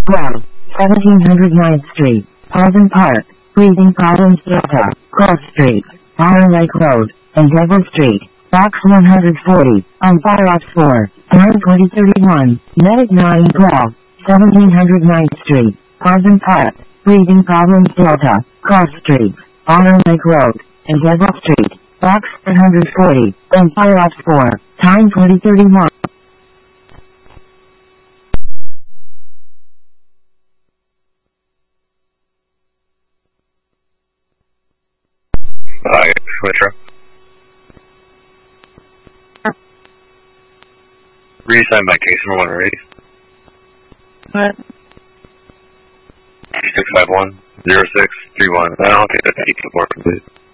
Grove, 1709th Street, Pleasant Park, Breathing Problems Delta, Cross Street, Fire Lake Road, and Devil Street, Box 140, on Fire Ops 4, time 2031, Medic 912, 1709th Street, Pleasant Park, Breathing Problems Delta, Cross Street, Fire Lake Road, and Devil Street, Box 140, on Fire Ops 4, time 2031. Hi, Switcher. Reassign my case number 1 already. What? 651-0631. I'll get that 8 to 4 complete.